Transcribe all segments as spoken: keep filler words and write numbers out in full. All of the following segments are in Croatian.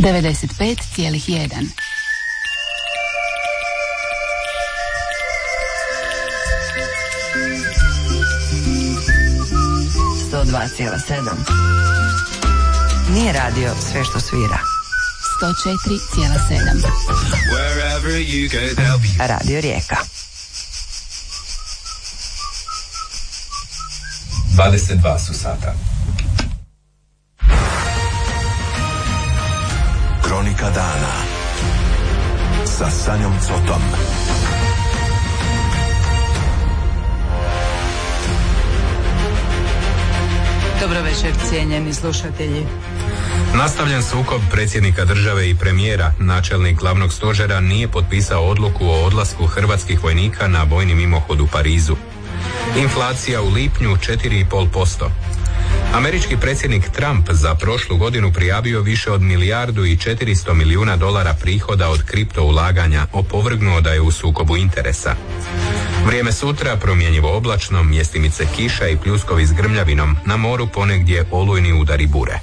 devedeset pet zarez jedan. sto dva zarez sedam. Nije radio sve što svira. sto četiri zarez sedam. Radio Rijeka. dvadeset dva su sata. Kronika dana sa Sanjom Cotom. Dobro večer, cijenjeni slušatelji. Nastavljen sukob predsjednika države i premijera. Načelnik glavnog stožera nije potpisao odluku o odlasku hrvatskih vojnika na vojni mimohod u Parizu. Inflacija u lipnju četiri zarez pet posto. Američki predsjednik Trump za prošlu godinu prijavio više od milijardu i četiristo milijuna dolara prihoda od kripto ulaganja, opovrgnuo da je u sukobu interesa. Vrijeme sutra promjenjivo oblačno, mjestimice kiša i pljuskovi s grmljavinom, na moru ponegdje olujni udari bure.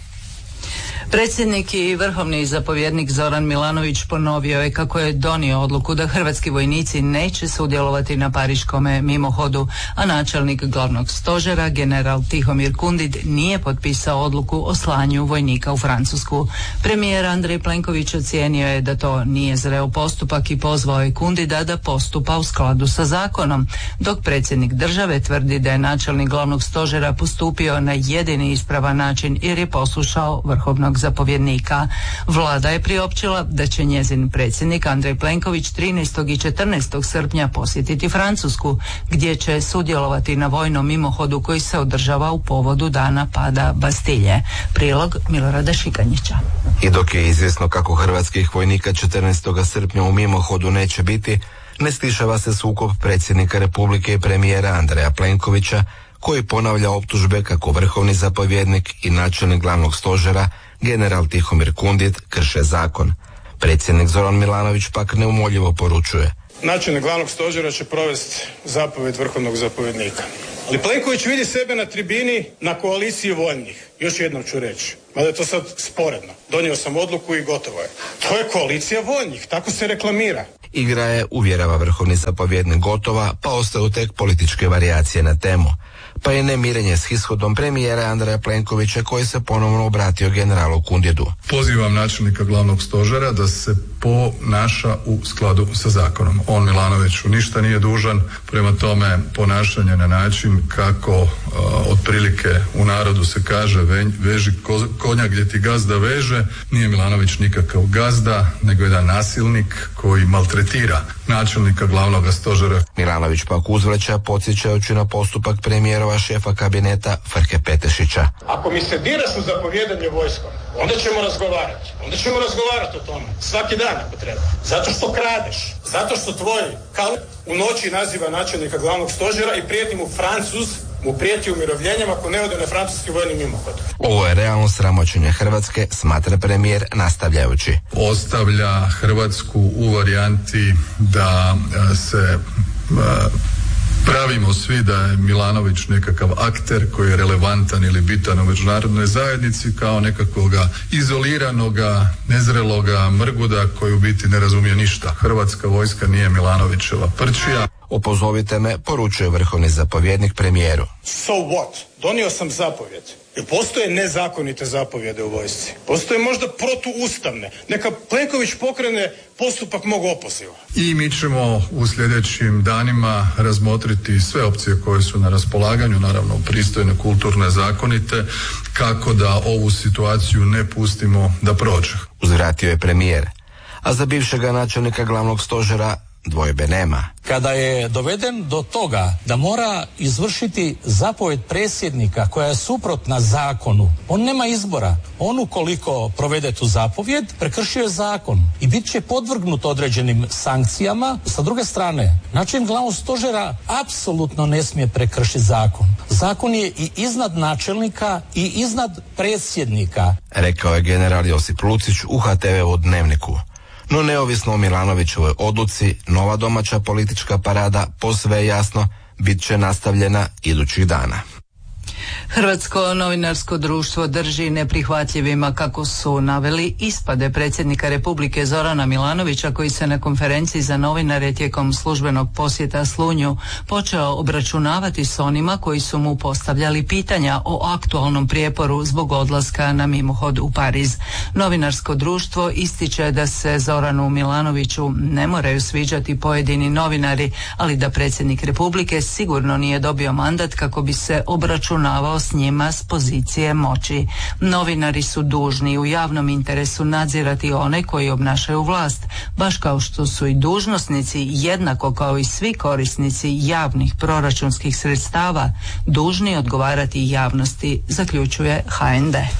Predsjednik i vrhovni zapovjednik Zoran Milanović ponovio je kako je donio odluku da hrvatski vojnici neće sudjelovati na pariškome mimohodu, a načelnik glavnog stožera general Tihomir Kundit nije potpisao odluku o slanju vojnika u Francusku. Premijer Andrej Plenković ocijenio je da to nije zreo postupak i pozvao je Kundita da postupa u skladu sa zakonom, dok predsjednik države tvrdi da je načelnik glavnog stožera postupio na jedini ispravan način jer je poslušao vrhovnog zapovjednika. Vlada je priopćila da će njezin predsjednik Andrej Plenković trinaestog i četrnaestog srpnja posjetiti Francusku, gdje će sudjelovati na vojnom mimohodu koji se održava u povodu dana pada Bastilje. Prilog Milorada Šikanjića. I dok je izvjesno kako hrvatskih vojnika četrnaestog srpnja u mimohodu neće biti, ne stišava se sukob predsjednika Republike i premijera Andreja Plenkovića, koji ponavlja optužbe kako vrhovni zapovjednik i načelnik glavnog stožera general Tihomir Kundit krše zakon. Predsjednik Zoran Milanović pak neumoljivo poručuje: načelnik glavnog stožera će provesti zapovjed vrhovnog zapovjednika. Ali Plenković vidi sebe na tribini na koaliciji voljnih. Još jednom ću reći, mada je to sad sporedno. Donio sam odluku i gotovo je. To je koalicija voljnih, tako se reklamira. Igra je, uvjerava vrhovni zapovjednik, gotova, pa ostaju tek političke varijacije na temu. Pa je nemirenje s ishodom premijera Andreja Plenkovića, koji se ponovno obratio generalu Kunditu. Pozivam načelnika glavnog stožera da se ponaša u skladu sa zakonom. On Milanoviću ništa nije dužan, prema tome ponašanje na način kako uh, otprilike u narodu se kaže ve, veži ko, konja gdje ti gazda veže. Nije Milanović nikakav gazda, nego jedan nasilnik koji maltretira načelnika glavnog stožera. Milanović pak uzvraća, podsjećajući na postupak premijerova šefa kabineta Frke Petešića. Ako mi se diraš u zapovjedanje vojskom, onda ćemo razgovarati. Onda ćemo razgovarati o tome. Svaki dan ako treba. Zato što kradeš. Zato što tvoj kal u noći naziva načelnika glavnog stožera i prijeti mu Francuz, mu prijeti umirovljenjem ako ne ode na francuski vojni mimohod. Ovo je realno sramoćenje Hrvatske, smatra premijer, nastavljajući: ostavlja Hrvatsku u varijanti da se pravimo svi da je Milanović nekakav akter koji je relevantan ili bitan u međunarodnoj zajednici, kao nekakvoga izoliranoga, nezreloga mrguda koji u biti ne razumije ništa. Hrvatska vojska nije Milanovićeva prčija. Opozovite me, poručuje vrhovni zapovjednik premijeru. So what? Donio sam zapovjed. Jer postoje nezakonite zapovjede u vojsci. Postoje možda protuustavne. Neka Plenković pokrene postupak mog opoziva. I mi ćemo u sljedećim danima razmotriti sve opcije koje su na raspolaganju, naravno pristojne, kulturne, zakonite, kako da ovu situaciju ne pustimo da prođe. Uzvratio je premijer. A za bivšega načelnika glavnog stožera dvojbe nema. Kada je doveden do toga da mora izvršiti zapovjed predsjednika koja je suprotna zakonu, on nema izbora. On ukoliko provede tu zapovjed, prekršio je zakon i bit će podvrgnut određenim sankcijama. Sa druge strane, načelnik glavnog stožera apsolutno ne smije prekršiti zakon. Zakon je i iznad načelnika i iznad predsjednika, rekao je general Josip Lucić u ha te ve u Dnevniku. No neovisno o Milanovićevoj odluci, nova domaća politička parada posve je jasno bit će nastavljena idućih dana. Hrvatsko novinarsko društvo drži neprihvatljivima, kako su naveli, ispade predsjednika Republike Zorana Milanovića, koji se na konferenciji za novinare tijekom službenog posjeta Slunju počeo obračunavati s onima koji su mu postavljali pitanja o aktualnom prijeporu zbog odlaska na mimohod u Pariz. Novinarsko društvo ističe da se Zoranu Milanoviću ne moraju sviđati pojedini novinari, ali da predsjednik Republike sigurno nije dobio mandat kako bi se obračunavao s njima s pozicije moći. Novinari su dužni u javnom interesu nadzirati one koji obnašaju vlast, baš kao što su i dužnosnici, jednako kao i svi korisnici javnih proračunskih sredstava, dužni odgovarati javnosti, zaključuje H N D.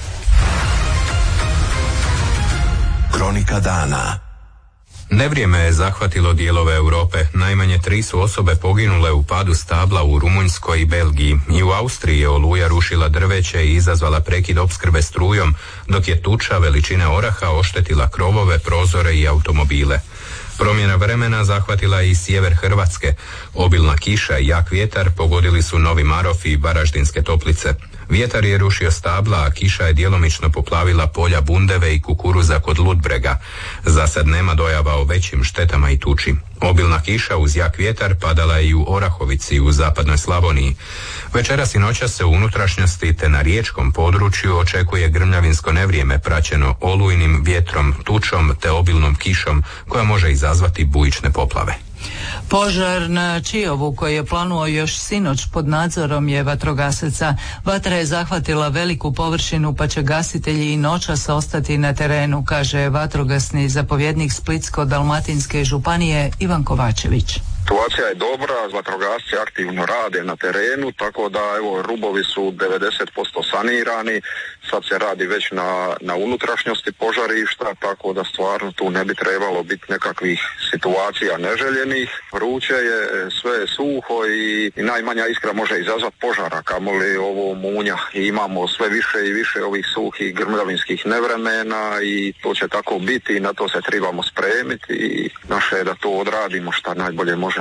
Kronika dana. Nevrijeme je zahvatilo dijelove Europe. Najmanje tri su osobe poginule u padu stabla u Rumunjskoj i Belgiji. I u Austriji je oluja rušila drveće i izazvala prekid opskrbe strujom, dok je tuča veličine oraha oštetila krovove, prozore i automobile. Promjena vremena zahvatila je i sjever Hrvatske. Obilna kiša i jak vjetar pogodili su Novi Marof i Varaždinske Toplice. Vjetar je rušio stabla, a kiša je djelomično poplavila polja bundeve i kukuruza kod Ludbrega. Za sad nema dojava o većim štetama i tuči. Obilna kiša uz jak vjetar padala je i u Orahovici u zapadnoj Slavoniji. Večeras i noćas se u unutrašnjosti te na riječkom području očekuje grmljavinsko nevrijeme praćeno olujnim vjetrom, tučom te obilnom kišom koja može izazvati bujične poplave. Požar na Čiovu, koji je planuo još sinoć, pod nadzorom je vatrogasaca. Vatra je zahvatila veliku površinu, pa će gasitelji i noćas ostati na terenu, kaže vatrogasni zapovjednik Splitsko-dalmatinske županije Ivan Kovačević. Situacija je dobra, vatrogasci aktivno rade na terenu, tako da evo rubovi su devedeset posto sanirani, sad se radi već na, na unutrašnjosti požarišta, tako da stvarno tu ne bi trebalo biti nekakvih situacija neželjenih. Vruće je, sve je suho i, i najmanja iskra može izazvati požara, kamoli ovo munja. I imamo sve više i više ovih suhih grmljavinskih nevremena i to će tako biti i na to se trebamo spremiti i naše je da to odradimo šta najbolje možemo.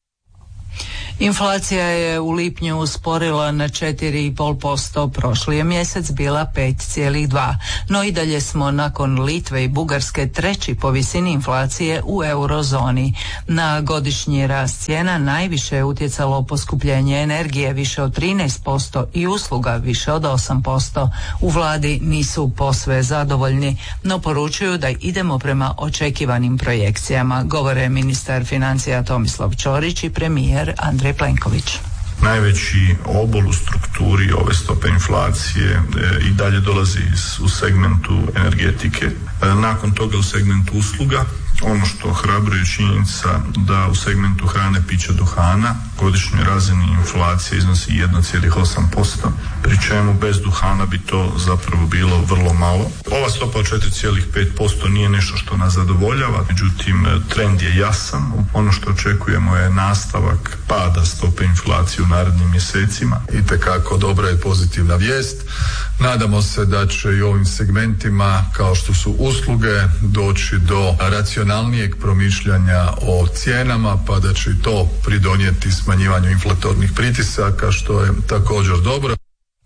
Inflacija je u lipnju usporila na četiri i pol posto, prošli je mjesec bila pet zarez dva, no i dalje smo nakon Litve i Bugarske treći po visini inflacije u eurozoni. Na godišnji rast cijena najviše je utjecalo poskupljenje energije više od trinaest posto i usluga više od osam posto. U vladi nisu posve zadovoljni, no poručuju da idemo prema očekivanim projekcijama, govore ministar financija Tomislav Ćorić i premijer Andrej Plenković. Najveći obol u strukturi ove stope inflacije e, i dalje dolazi iz, u segmentu energetike. E, nakon toga u segmentu usluga. Ono što ohrabruje činjenica da u segmentu hrane, pića, duhana godišnjoj razini inflacije iznosi jedan zarez osam posto, pri čemu bez duhana bi to zapravo bilo vrlo malo. Ova stopa od četiri zarez pet posto nije nešto što nas zadovoljava, međutim trend je jasan. Ono što očekujemo je nastavak pada stope inflacije u narednim mjesecima. Itekako dobra i pozitivna vijest. Nadamo se da će i ovim segmentima kao što su usluge doći do racionalnijeg promišljanja o cijenama, pa da će i to pridonijeti smanjivanju inflatornih pritisaka, što je također dobro.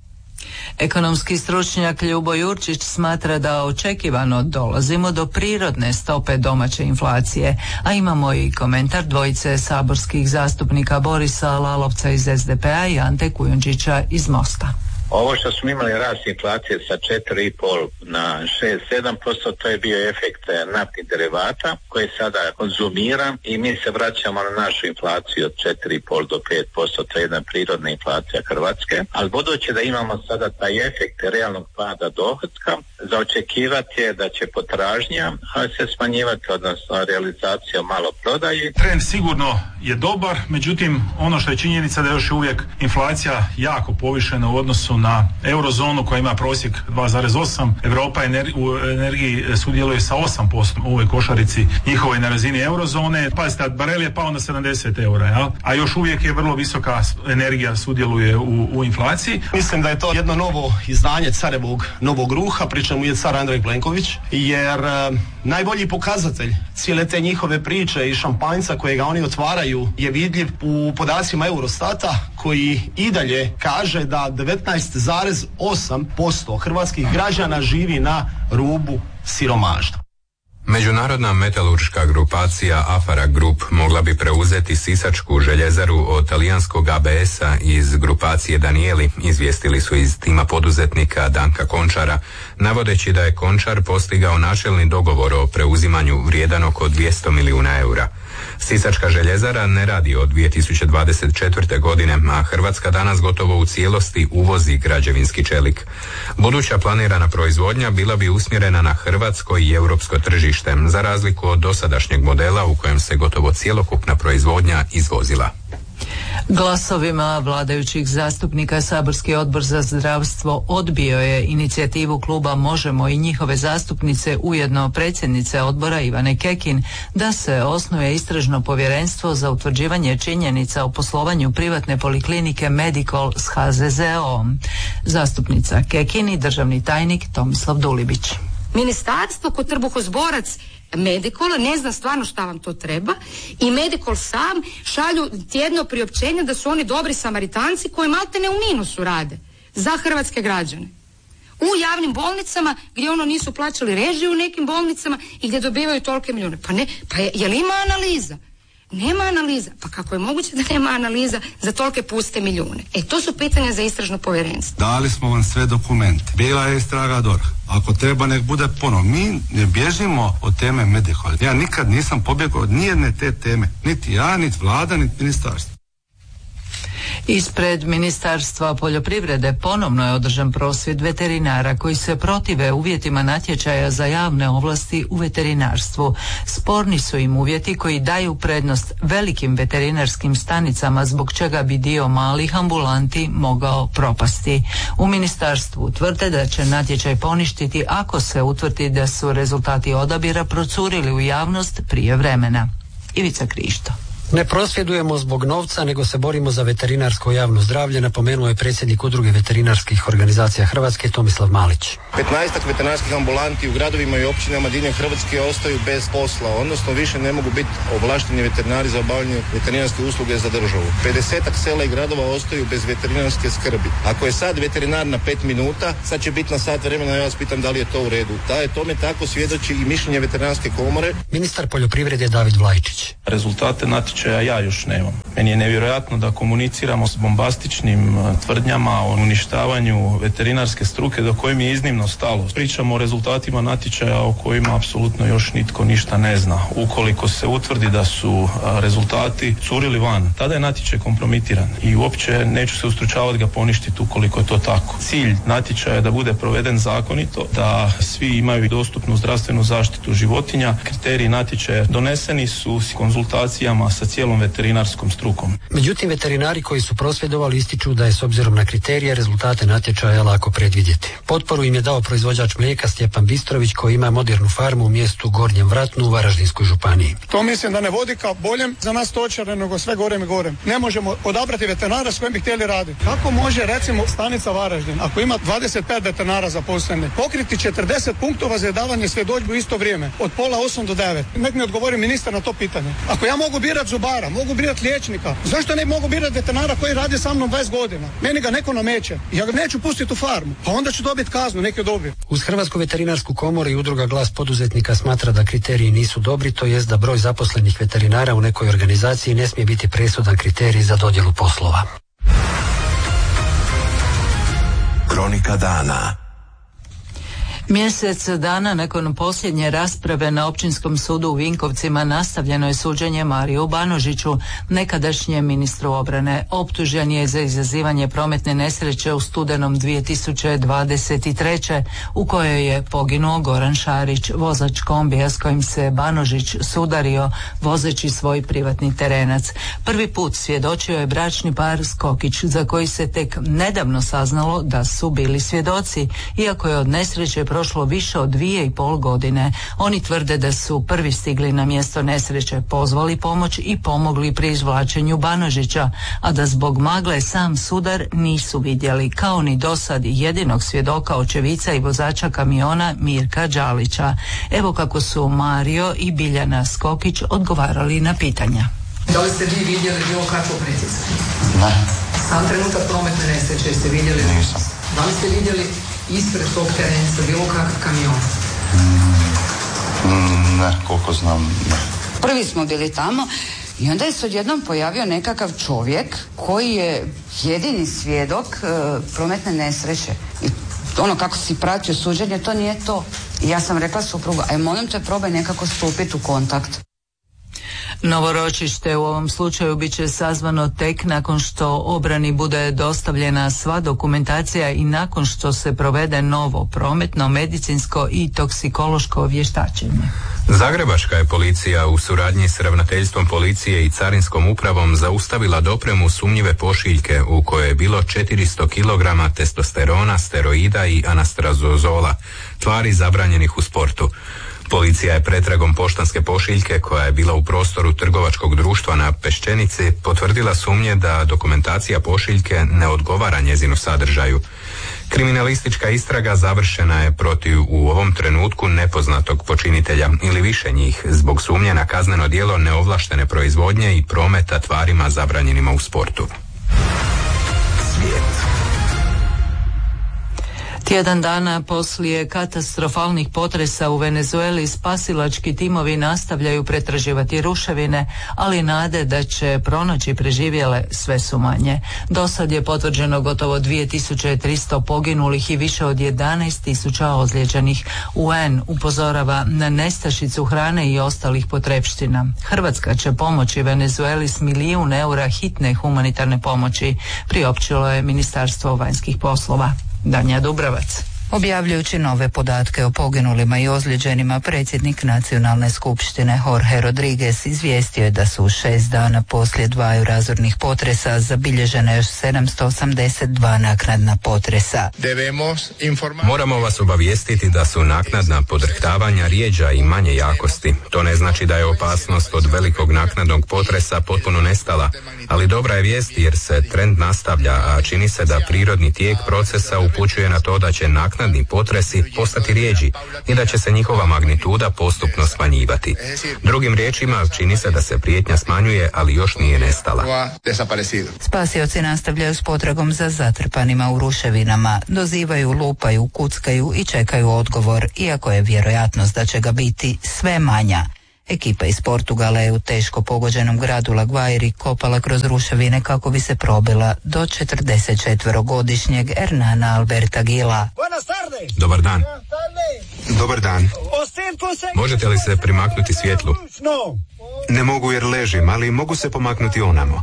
Ekonomski stručnjak Ljubo Jurčić smatra da očekivano dolazimo do prirodne stope domaće inflacije, a imamo i komentar dvojice saborskih zastupnika Borisa Lalovca iz S D P-a i Ante Kujundžića iz Mosta. Ovo što smo imali rast inflacije sa četiri i pol na šest sedam posto, to je bio efekt naftnih derivata koji je sada konzumiran i mi se vraćamo na našu inflaciju od četiri i pol do pet posto, to je jedna prirodna inflacija Hrvatske, ali budući da imamo sada taj efekt realnog pada dohotka, za očekivati je da će potražnja se smanjivati, odnosno realizacija malo prodaji. Trend sigurno je dobar, međutim ono što je činjenica da je još uvijek inflacija jako povišena u odnosu na eurozonu koja ima prosjek dva zarez osam. Europa ener- u energiji sudjeluje sa osam posto u ovoj košarici njihovoj na razini eurozone. Pazite, barel je pao na sedamdeset eura, jel? A još uvijek je vrlo visoka energija sudjeluje u, u inflaciji. Mislim da je to jedno novo izdanje carevog novog ruha, pri čemu je car Andrej Plenković, jer e, najbolji pokazatelj cijele te njihove priče i šampanjca kojega oni otvaraju je vidljiv u podacima Eurostata koji i dalje kaže da devetnaest zarez osam posto hrvatskih građana živi na rubu siromaštva. Međunarodna metalurška grupacija Afara Group mogla bi preuzeti sisačku željezaru od talijanskog A B S-a iz grupacije Danieli, izvijestili su iz tima poduzetnika Danka Končara, navodeći da je Končar postigao načelni dogovor o preuzimanju vrijedan oko dvjesto milijuna eura. Sisačka željezara ne radi od dvije tisuće dvadeset četvrte. godine, a Hrvatska danas gotovo u cijelosti uvozi građevinski čelik. Buduća planirana proizvodnja bila bi usmjerena na hrvatsko i europsko tržište, za razliku od dosadašnjeg modela u kojem se gotovo cjelokupna proizvodnja izvozila. Glasovima vladajućih zastupnika Saborski odbor za zdravstvo odbio je inicijativu kluba Možemo i njihove zastupnice, ujedno predsjednice odbora Ivane Kekin, da se osnuje istražno povjerenstvo za utvrđivanje činjenica o poslovanju privatne poliklinike Medikol s H Z Z O-om. Zastupnica Kekin i državni tajnik Tomislav Dulibić. Ministarstvo kod trbuhozborac Medikol ne zna stvarno šta vam to treba i Medikol sam šalju tjedno priopćenje da su oni dobri Samaritanci koji maltene u minusu rade za hrvatske građane. U javnim bolnicama gdje ono nisu plaćali režiju u nekim bolnicama i gdje dobivaju tolike milijune. Pa ne, pa je, je li ima analiza? Nema analiza. Pa kako je moguće da nema analiza za tolike puste milijune? E, to su pitanja za istražno povjerenstvo. Dali smo vam sve dokumente. Bila je istraga D O R H. Ako treba, nek bude ponovo. Mi ne bježimo od teme Medikol. Ja nikad nisam pobjegao od nijedne te teme. Niti ja, niti vlada, niti ministarstvo. Ispred Ministarstva poljoprivrede ponovno je održan prosvjed veterinara koji se protive uvjetima natječaja za javne ovlasti u veterinarstvu. Sporni su im uvjeti koji daju prednost velikim veterinarskim stanicama, zbog čega bi dio malih ambulanti mogao propasti. U ministarstvu tvrde da će natječaj poništiti ako se utvrdi da su rezultati odabira procurili u javnost prije vremena. Ivica Krišto. Ne prosvjedujemo zbog novca, nego se borimo za veterinarsko javno zdravlje, napomenuo je predsjednik Udruge veterinarskih organizacija Hrvatske Tomislav Malić. petnaestak veterinarskih ambulanti u gradovima i općinama diljem Hrvatske ostaju bez posla, odnosno više ne mogu biti ovlašteni veterinari za obavljanje veterinarske usluge za državu. pedesetak sela i gradova ostaju bez veterinarske skrbi. Ako je sad veterinar na pet minuta, sad će biti na sat vremena, ja vas pitam da li je to u redu. Da je tome tako svjedoči i mišljenje veterinarske komore. Ministar poljoprivrede David Vlajčić. Rezultate natječaja ja još nemam. Meni je nevjerojatno da komuniciramo s bombastičnim tvrdnjama o uništavanju veterinarske struke do koje mi je iznimno stalo. Pričamo o rezultatima natječaja o kojima apsolutno još nitko ništa ne zna. Ukoliko se utvrdi da su rezultati curili van, tada je natječaj kompromitiran i uopće neću se ustručavati ga poništiti ukoliko je to tako. Cilj natječaja je da bude proveden zakonito, da svi imaju dostupnu zdravstvenu zaštitu životinja. Kriteriji natječaja doneseni su s konzultacijama sa cijelom veterinarskom strukom. Međutim, veterinari koji su prosvjedovali ističu da je s obzirom na kriterije rezultate natječaja lako predvidjeti. Potporu im je dao proizvođač mlijeka Stjepan Bistrović koji ima modernu farmu u mjestu Gornjem Vratnu u Varaždinskoj županiji. To mislim da ne vodi ka boljem za nas stočare, nego sve gorem i gorem. Ne možemo odabrati veterinara s kojim bi htjeli raditi. Kako može recimo stanica Varaždin, ako ima dvadeset pet veterinara zaposlenih, pokriti četrdeset punktova za davanje svjedodžbi u isto vrijeme, od pola osam do devet? Nek mi odgovori ministar na to pitanje. Ako ja mogu birati zubara, mogu birati liječnika, zašto ne mogu birati veterinara koji radi sa mnom dvadeset godina? Meni ga neko nameće. Ja ga neću pustiti u farmu, pa onda ću dobiti kaznu, neki dobiju. Uz Hrvatsku veterinarsku komoru i Udruga Glas poduzetnika smatra da kriteriji nisu dobri, to jest da broj zaposlenih veterinara u nekoj organizaciji ne smije biti presudan kriterij za dodjelu poslova. Kronika dana. Mjesec dana nakon posljednje rasprave na Općinskom sudu u Vinkovcima nastavljeno je suđenje Mariju Banožiću, nekadašnjem ministru obrane. Optužen je za izazivanje prometne nesreće u studenom dvije tisuće dvadeset treće. u kojoj je poginuo Goran Šarić, vozač kombija s kojim se Banožić sudario vozeći svoj privatni terenac. Prvi put svjedočio je bračni par Skokić, za koji se tek nedavno saznalo da su bili svjedoci, iako je od nesreće prošlo više od dvije i pol godine. Oni tvrde da su prvi stigli na mjesto nesreće, pozvali pomoć i pomogli pri izvlačenju Banožića, a da zbog magle sam sudar nisu vidjeli, kao ni dosad jedinog svjedoka, očevica i vozača kamiona Mirka Đalića. Evo kako su Mario i Biljana Skokić odgovarali na pitanja. Da li ste vi vidjeli bilo kakvo pritisanje? Ne. Sam trenutak prometne nesreće ste vidjeli? Nisam. Da li ste vidjeli ispred tog terenca bilo kakav kamion? Mm, ne, koliko znam, ne. Prvi smo bili tamo i onda je se odjednom pojavio nekakav čovjek koji je jedini svjedok e, prometne nesreće. I ono kako si pratio suđenje, to nije to. I ja sam rekla suprugu, aj molim te, probaj nekako stupiti u kontakt. Novo ročište u ovom slučaju bit će sazvano tek nakon što obrani bude dostavljena sva dokumentacija i nakon što se provede novo prometno, medicinsko i toksikološko vještačenje. Zagrebačka je policija u suradnji s ravnateljstvom policije i carinskom upravom zaustavila dopremu sumnjive pošiljke u kojoj je bilo četiristo kilograma testosterona, steroida i anastrazozola, tvari zabranjenih u sportu. Policija je pretragom poštanske pošiljke koja je bila u prostoru trgovačkog društva na Peščenici potvrdila sumnje da dokumentacija pošiljke ne odgovara njezinu sadržaju. Kriminalistička istraga završena je protiv u ovom trenutku nepoznatog počinitelja ili više njih zbog sumnje na kazneno djelo neovlaštene proizvodnje i prometa tvarima zabranjenima u sportu. Svijet. Tjedan dana poslije katastrofalnih potresa u Venezueli spasilački timovi nastavljaju pretraživati ruševine, ali nade da će pronaći preživjele sve su manje. Dosad je potvrđeno gotovo dvije tisuće tristo poginulih i više od jedanaest tisuća ozlijeđenih. U en upozorava na nestašicu hrane i ostalih potrepština. Hrvatska će pomoći Venezueli s milijun eura hitne humanitarne pomoći, priopćilo je Ministarstvo vanjskih poslova. Danja Dubravac. Objavljujući nove podatke o poginulima i ozlijeđenima, predsjednik Nacionalne skupštine Jorge Rodriguez izvijestio je da su u šest dana poslije dvaju razornih potresa zabilježene još sedamsto osamdeset dva naknadna potresa. Moramo vas obavijestiti da su naknadna podrhtavanja rijeđa i manje jakosti. To ne znači da je opasnost od velikog naknadnog potresa potpuno nestala, ali dobra je vijest jer se trend nastavlja, a čini se da prirodni tijek procesa upućuje na to da će naknadni naknadni potresi postati rijeđi i da će se njihova magnituda postupno smanjivati. Drugim riječima, čini se da se prijetnja smanjuje, ali još nije nestala. Spasioci nastavljaju s potragom za zatrpanima u ruševinama, dozivaju, lupaju, kuckaju i čekaju odgovor, iako je vjerojatnost da će ga biti sve manja. Ekipa iz Portugala je u teško pogođenom gradu Laguairi kopala kroz ruševine kako bi se probila do četrdeset četverogodišnjeg Hernana Alberta Gila. Dobar dan. Dobar dan. Možete li se primaknuti svjetlu? Ne mogu jer ležim, ali mogu se pomaknuti onamo.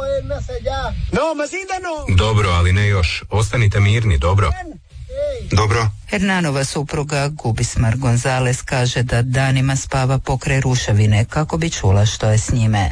Dobro, ali ne još. Ostanite mirni, dobro? Dobro. Hernanova supruga Gubismar Gonzales kaže da danima spava pokraj ruševine kako bi čula što je s njime.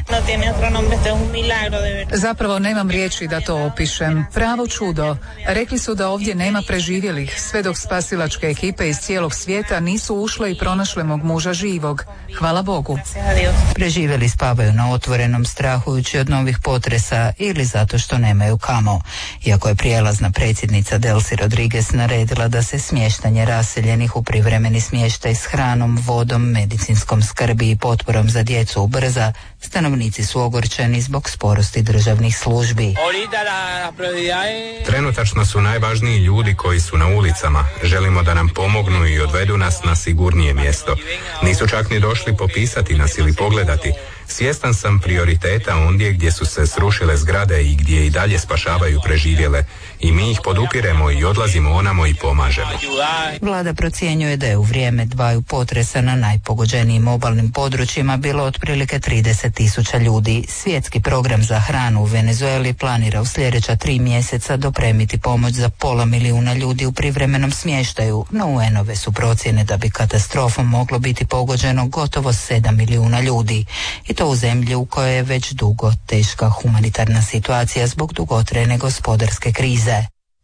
Zapravo nemam riječi da to opišem. Pravo čudo. Rekli su da ovdje nema preživjelih, sve dok spasilačke ekipe iz cijelog svijeta nisu ušle i pronašle mog muža živog. Hvala Bogu. Preživjeli spavaju na otvorenom, strahujući od novih potresa ili zato što nemaju kamo. Iako je prijelazna predsjednica Delcy Rodriguez naredila da se smještanje raseljenih u privremeni smještaj s hranom, vodom, medicinskom skrbi i potporom za djecu ubrza, stanovnici su ogorčeni zbog sporosti državnih službi. Trenutačno su najvažniji ljudi koji su na ulicama. Želimo da nam pomognu i odvedu nas na sigurnije mjesto. Nisu čak ni došli popisati nas ili pogledati. Svjestan sam prioriteta ondje gdje su se srušile zgrade i gdje i dalje spašavaju preživjele. I mi ih podupiremo i odlazimo onamo i pomažemo. Vlada procjenjuje da je u vrijeme dvaju potresa na najpogođenijim obalnim područjima bilo otprilike trideset tisuća ljudi. Svjetski program za hranu u Venezueli planira u sljedeća tri mjeseca dopremiti pomoć za pola milijuna ljudi u privremenom smještaju, no U N-ove su procjene da bi katastrofom moglo biti pogođeno gotovo sedam milijuna ljudi. I to u zemlji u kojoj je već dugo teška humanitarna situacija zbog dugotrajne gospodarske krize.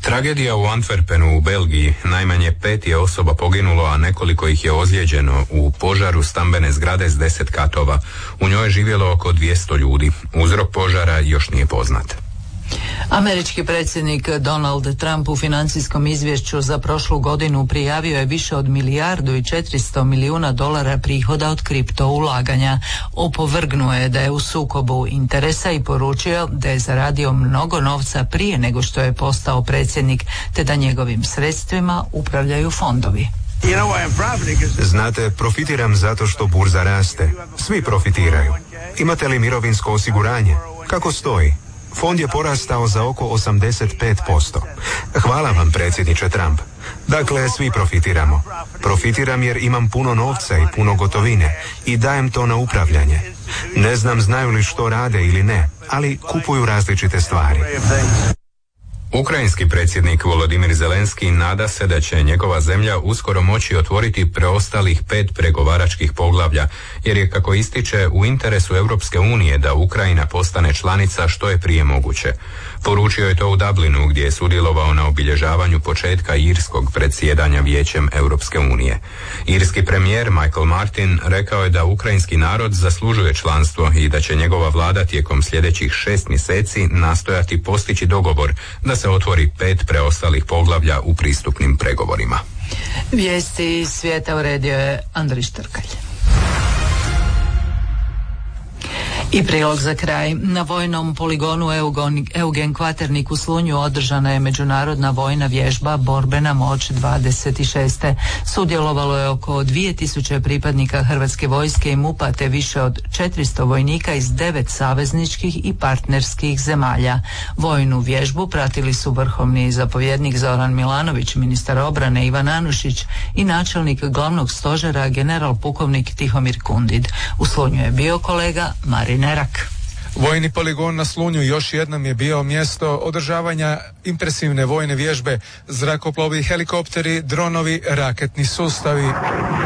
Tragedija u Antwerpenu u Belgiji, najmanje pet je osoba poginulo, a nekoliko ih je ozlijeđeno u požaru stambene zgrade s deset katova. U njoj je živjelo oko dvjesto ljudi. Uzrok požara još nije poznat. Američki predsjednik Donald Trump u financijskom izvješću za prošlu godinu prijavio je više od milijardu i četiristo milijuna dolara prihoda od kripto ulaganja. Opovrgnuo je da je u sukobu interesa i poručio da je zaradio mnogo novca prije nego što je postao predsjednik, te da njegovim sredstvima upravljaju fondovi. Znate, profitiram zato što burza raste. Svi profitiraju. Imate li mirovinsko osiguranje? Kako stoji? Fond je porastao za oko osamdeset pet posto. Hvala vam, predsjedniče Trump. Dakle, svi profitiramo. Profitiram jer imam puno novca i puno gotovine i dajem to na upravljanje. Ne znam znaju li što rade ili ne, ali kupuju različite stvari. Ukrajinski predsjednik Volodimir Zelenski nada se da će njegova zemlja uskoro moći otvoriti preostalih pet pregovaračkih poglavlja, jer je, kako ističe, u interesu Europske unije da Ukrajina postane članica što je prije moguće. Poručio je to u Dublinu, gdje je sudjelovao na obilježavanju početka irskog predsjedanja Vijećem Europske unije. Irski premijer Michael Martin rekao je da ukrajinski narod zaslužuje članstvo i da će njegova vlada tijekom sljedećih šest mjeseci nastojati postići dogovor da se otvori pet preostalih poglavlja u pristupnim pregovorima. Vijesti iz svijeta uredio je Andrij Štrkalj. I prilog za kraj. Na vojnom poligonu Eugen, Eugen Kvaternik u Slunju održana je međunarodna vojna vježba Borbena moć dvadeset šest. Sudjelovalo je oko dvije tisuće pripadnika Hrvatske vojske i MUP-a te više od četiristo vojnika iz devet savezničkih i partnerskih zemalja. Vojnu vježbu pratili su vrhovni zapovjednik Zoran Milanović, ministar obrane Ivan Anušić i načelnik glavnog stožera general pukovnik Tihomir Kundid. U Slunju je bio kolega Marin Nerak. Vojni poligon na Slunju još jednom je bio mjesto održavanja impresivne vojne vježbe, zrakoplovi, helikopteri, dronovi, raketni sustavi.